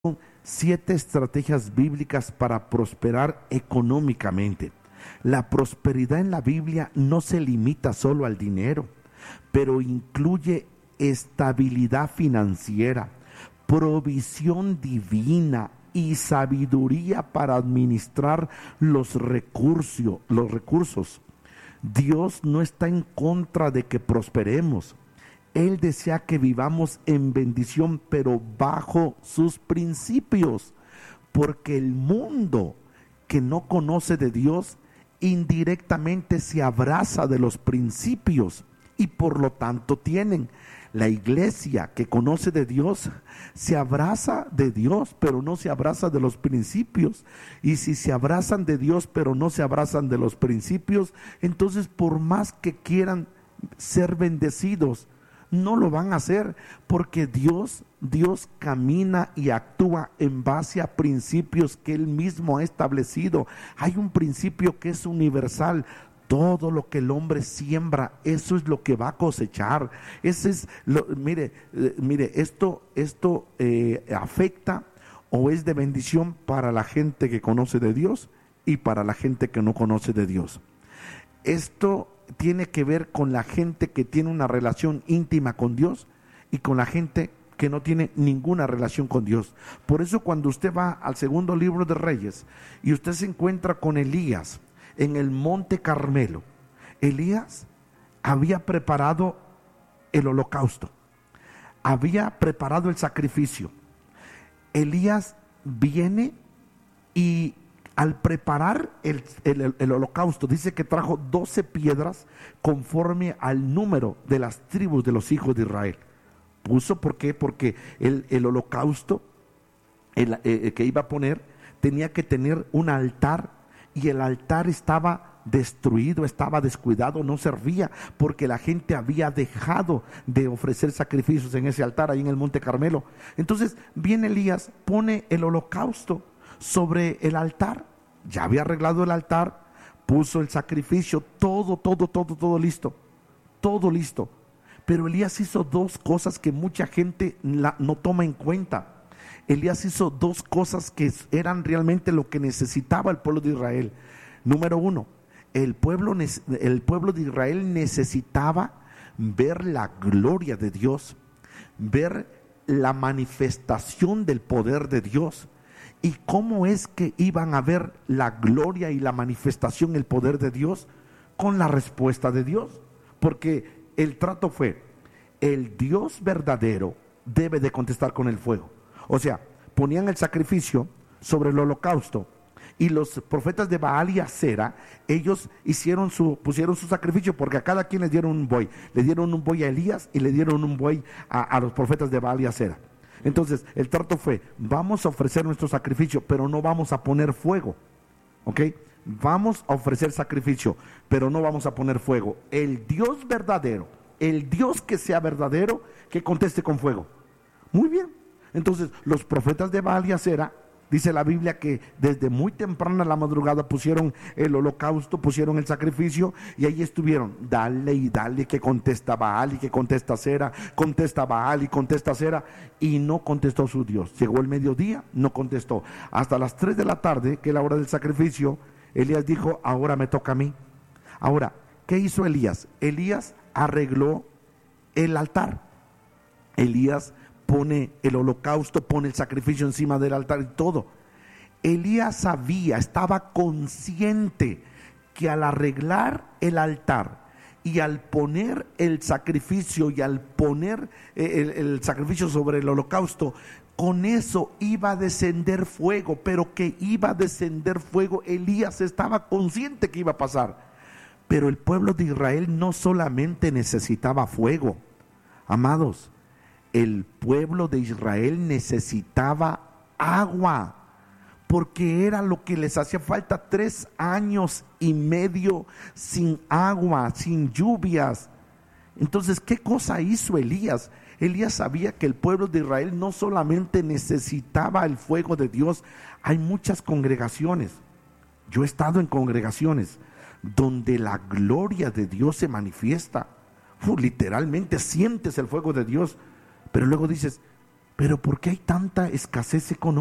7 estrategias bíblicas para prosperar económicamente. La prosperidad en la Biblia no se limita solo al dinero, pero incluye estabilidad financiera, provisión divina y sabiduría para administrar los recursos. Dios no está en contra de que prosperemos. Él desea que vivamos en bendición, pero bajo sus principios, porque el mundo que no conoce de Dios indirectamente se abraza de los principios y por lo tanto tienen. La iglesia que conoce de Dios se abraza de Dios, pero no se abraza de los principios. Y si se abrazan de Dios, pero no se abrazan de los principios, entonces por más que quieran ser bendecidos, no lo van a hacer, porque Dios camina y actúa en base a principios que Él mismo ha establecido. Hay un principio que es universal: todo lo que el hombre siembra, eso es lo que va a cosechar. Mire, esto afecta o es de bendición para la gente que conoce de Dios y para la gente que no conoce de Dios. Esto tiene que ver con la gente que tiene una relación íntima con Dios y con la gente que no tiene ninguna relación con Dios. Por eso cuando usted va al segundo libro de Reyes y usted se encuentra con Elías en el monte Carmelo, Elías había preparado el holocausto, había preparado el sacrificio. Elías viene y al preparar el holocausto, dice que trajo 12 piedras conforme al número de las tribus de los hijos de Israel. ¿Por qué? Porque el holocausto que iba a poner tenía que tener un altar, y el altar estaba destruido, estaba descuidado, no servía, porque la gente había dejado de ofrecer sacrificios en ese altar ahí en el monte Carmelo. Entonces viene Elías, pone el holocausto sobre el altar, ya había arreglado el altar, puso el sacrificio, todo listo. Pero Elías hizo 2 cosas que mucha gente no toma en cuenta. Elías hizo 2 cosas que eran realmente lo que necesitaba el pueblo de Israel. Número 1, el pueblo de Israel necesitaba ver la gloria de Dios, ver la manifestación del poder de Dios. ¿Y cómo es que iban a ver la gloria y la manifestación, el poder de Dios? Con la respuesta de Dios. Porque el trato fue: el Dios verdadero debe de contestar con el fuego. O sea, ponían el sacrificio sobre el holocausto, y los profetas de Baal y Acera, ellos pusieron su sacrificio, porque a cada quien les dieron un buey. Le dieron un buey a Elías y le dieron un buey a los profetas de Baal y Acera. Entonces el trato fue: vamos a ofrecer nuestro sacrificio, pero no vamos a poner fuego. ¿Ok? Vamos a ofrecer sacrificio, pero no vamos a poner fuego. El Dios verdadero, el Dios que sea verdadero, que conteste con fuego. Muy bien. Entonces los profetas de Baal y Acera, dice la Biblia que desde muy temprana la madrugada pusieron el holocausto, pusieron el sacrificio, y ahí estuvieron, dale y dale, que contesta Baal y que contesta Acera, contesta Baal y contesta Acera, y no contestó su Dios. Llegó el mediodía, no contestó. Hasta las 3 de la tarde, que es la hora del sacrificio, Elías dijo: ahora me toca a mí. Ahora, ¿qué hizo Elías? Elías arregló el altar. Elías pone el holocausto, pone el sacrificio encima del altar y todo. Elías estaba consciente que al arreglar el altar y al poner el sacrificio y al poner el sacrificio sobre el holocausto, con eso iba a descender fuego. Pero que iba a descender fuego, Elías estaba consciente que iba a pasar. Pero el pueblo de Israel no solamente necesitaba fuego, amados. El pueblo de Israel necesitaba agua, porque era lo que les hacía falta. 3 años y medio sin agua, sin lluvias. Entonces, ¿qué cosa hizo Elías? Elías sabía que el pueblo de Israel no solamente necesitaba el fuego de Dios. Hay muchas congregaciones, yo he estado en congregaciones donde la gloria de Dios se manifiesta. Literalmente sientes el fuego de Dios. Pero luego dices: Pero ¿por qué hay tanta escasez económica?